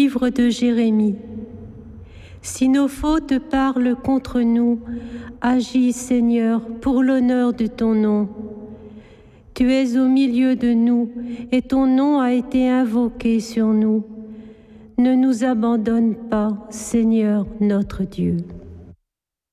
livre de Jérémie. Si nos fautes parlent contre nous, agis, Seigneur, pour l'honneur de ton nom. Tu es au milieu de nous et ton nom a été invoqué sur nous. Ne nous abandonne pas, Seigneur notre Dieu.